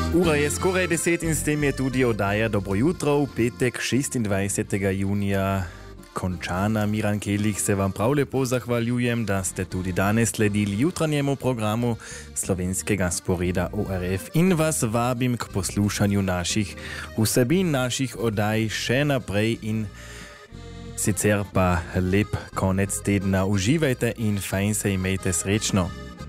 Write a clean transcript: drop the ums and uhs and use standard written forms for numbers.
Ura je skoraj 10 in s tem je tudi oddaja Dobro jutro v petek 26. junija končana. Miran Kelich se vam prav lepo zahvaljujem, da ste tudi danes sledili jutranjemu programu slovenskega sporeda ORF in vas vabim k poslušanju naših vsebin, naših oddaj še naprej in sicer pa lep konec tedna. Uživajte in fajn se imejte, srečno.